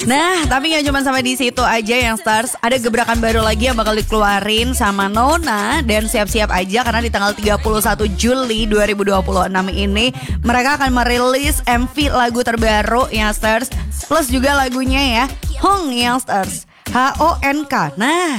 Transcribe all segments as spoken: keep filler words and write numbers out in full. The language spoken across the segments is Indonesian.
Nah, tapi gak cuma sampai di situ aja yang stars. Ada gebrakan baru lagi yang bakal dikeluarin sama Nona. Dan siap-siap aja karena di tanggal tiga puluh satu Juli dua ribu dua puluh enam ini mereka akan merilis M V lagu terbaru yang stars. Plus juga lagunya ya, Hong yang stars, H O N K. Nah,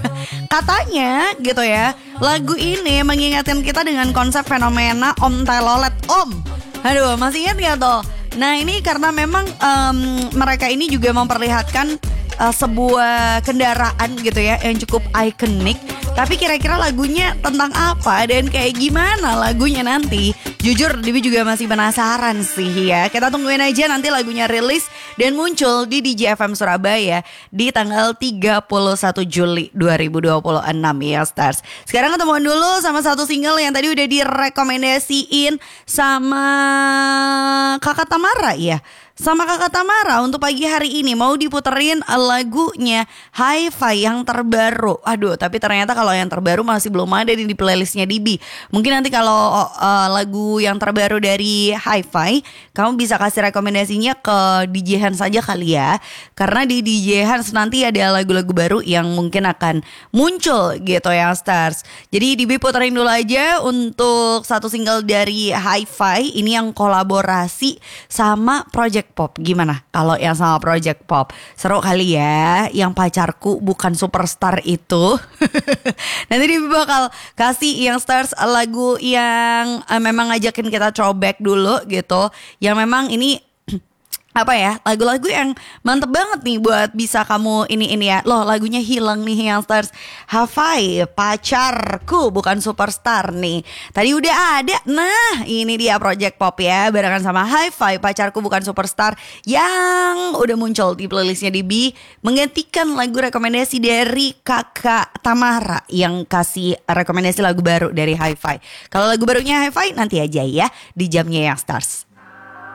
katanya gitu ya, lagu ini mengingatkan kita dengan konsep fenomena Om Telolet Om. Aduh, masih ingat gak tuh? Nah, ini karena memang um, mereka ini juga memperlihatkan uh, sebuah kendaraan gitu ya yang cukup ikonik. Tapi kira-kira lagunya tentang apa dan kayak gimana lagunya nanti? Jujur, Dewi juga masih penasaran sih ya. Kita tungguin aja nanti lagunya rilis dan muncul di D J F M Surabaya di tanggal tiga puluh satu Juli dua ribu dua puluh enam ya stars. Sekarang ketemuan dulu sama satu single yang tadi udah direkomendasiin sama Kakak Tamara ya. Sama Kakak Tamara untuk pagi hari ini mau diputerin lagunya Hi-Fi yang terbaru. Aduh, tapi ternyata kalau yang terbaru masih belum ada di, di playlistnya D B. Mungkin nanti kalau uh, lagu yang terbaru dari Hi-Fi, kamu bisa kasih rekomendasinya ke D J Hans saja kali ya. Karena di D J Hans nanti ada lagu-lagu baru yang mungkin akan muncul gitu ya stars. Jadi D B puterin dulu aja untuk satu single dari Hi-Fi. Ini yang kolaborasi sama Project Pop. Gimana kalau yang sama Project Pop? Seru kali ya. Yang pacarku bukan superstar itu. Nanti dia bakal kasih yang stars lagu yang uh, memang ngajakin kita throwback dulu gitu. Yang memang ini apa ya, lagu-lagu yang mantep banget nih buat bisa kamu ini-ini ya. Loh, lagunya hilang nih yang stars. Hafai, pacarku bukan superstar nih. Tadi udah ada. Nah, ini dia Project Pop ya, barengan sama Hi-Fi, pacarku bukan superstar, yang udah muncul di playlistnya D B, menggantikan lagu rekomendasi dari Kakak Tamara yang kasih rekomendasi lagu baru dari Hi-Fi. Kalau lagu barunya Hi-Fi nanti aja ya di jamnya yang stars.